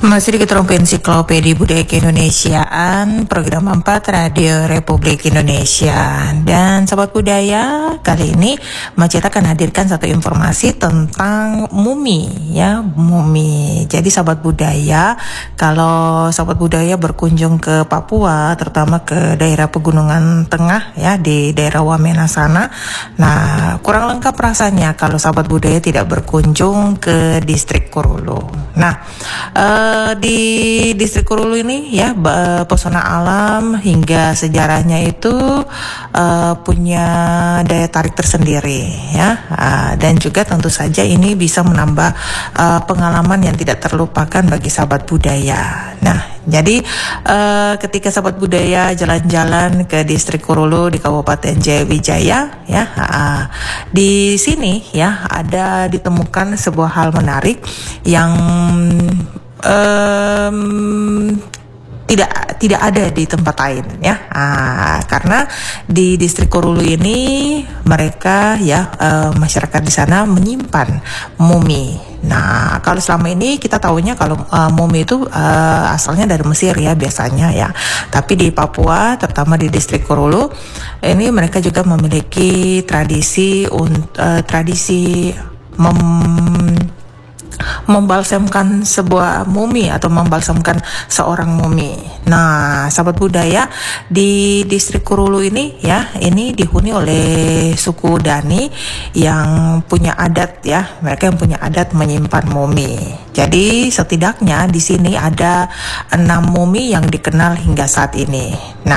Masih di Keterumpu Ensiklopedia Budaya Keindonesiaan, program 4 Radio Republik Indonesia. Dan Sobat Budaya, kali ini Maceta akan hadirkan satu informasi tentang mumi, ya, mumi. Jadi Sobat Budaya, kalau Sobat Budaya berkunjung ke Papua, terutama ke daerah pegunungan tengah, ya, di daerah Wamena sana, nah kurang lengkap rasanya kalau Sobat Budaya tidak berkunjung ke distrik Korulu. Nah, di distrik Korulu ini, ya, pesona alam hingga sejarahnya itu punya daya tarik tersendiri, ya, dan juga tentu saja ini bisa menambah pengalaman yang tidak terlupakan bagi sahabat budaya. Nah, jadi ketika sahabat budaya jalan-jalan ke distrik Korulu di Kabupaten Jayawijaya, ya, di sini, ya, ada ditemukan sebuah hal menarik yang tidak ada di tempat lain, ya, karena di distrik Korulu ini mereka, ya, masyarakat di sana menyimpan mumi. Nah, kalau selama ini kita tahunya kalau mumi itu asalnya dari Mesir, ya, biasanya, ya, tapi di Papua, terutama di distrik Korulu ini mereka juga memiliki tradisi membalsamkan sebuah mumi atau membalsamkan seorang mumi. Nah, sahabat budaya, di distrik Korulu ini, ya, ini dihuni oleh suku Dani yang punya adat, ya, mereka yang punya adat menyimpan mumi. Jadi setidaknya di sini ada 6 mumi yang dikenal hingga saat ini. Nah,